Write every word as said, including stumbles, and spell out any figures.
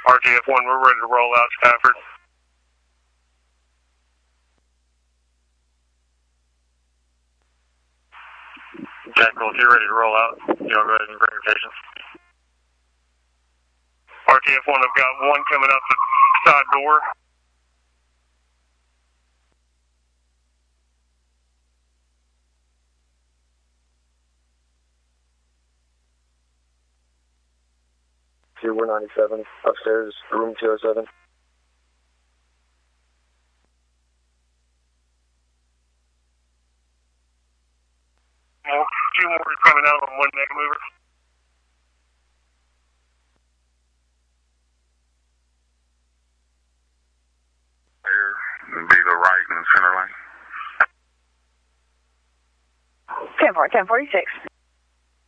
R T F one, we're ready to roll out, Stafford. Jackal, if you're ready to roll out, you know, go ahead and bring your patients. R T F one, I've got one coming up the side door. two one ninety-seven, upstairs, room two oh seven. Well, two more is coming out on one mega mover. There would be the right and center lane. ten four, ten forty-six.